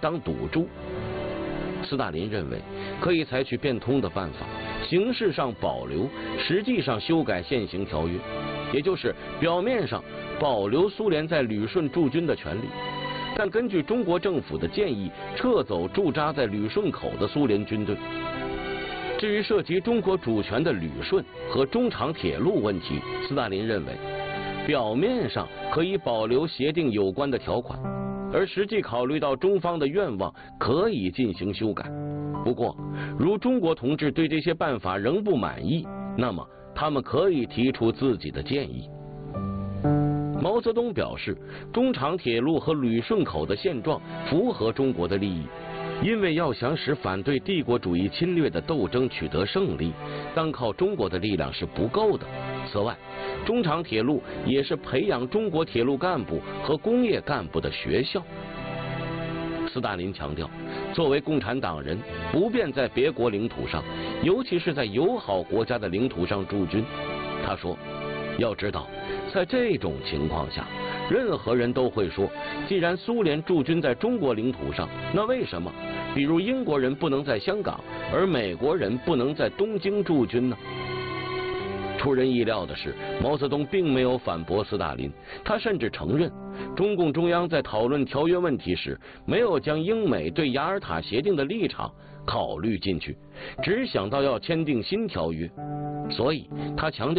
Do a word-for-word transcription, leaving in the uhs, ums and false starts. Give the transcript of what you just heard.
当赌注。斯大林认为，可以采取变通的办法，形式上保留，实际上修改现行条约，也就是表面上保留苏联在旅顺驻军的权利，但根据中国政府的建议，撤走驻扎在旅顺口的苏联军队。至于涉及中国主权的旅顺和中长铁路问题，斯大林认为，表面上可以保留协定有关的条款，而实际考虑到中方的愿望，可以进行修改。不过，如中国同志对这些办法仍不满意，那么他们可以提出自己的建议。毛泽东表示，中长铁路和旅顺口的现状符合中国的利益，因为要想使反对帝国主义侵略的斗争取得胜利，单靠中国的力量是不够的。此外，中长铁路也是培养中国铁路干部和工业干部的学校。斯大林强调，作为共产党人，不便在别国领土上，尤其是在友好国家的领土上驻军。他说，要知道，在这种情况下，任何人都会说，既然苏联驻军在中国领土上，那为什么，比如英国人不能在香港，而美国人不能在东京驻军呢？出人意料的是，毛泽东并没有反驳斯大林，他甚至承认，中共中央在讨论条约问题时，没有将英美对雅尔塔协定的立场考虑进去，只想到要签订新条约，所以他强调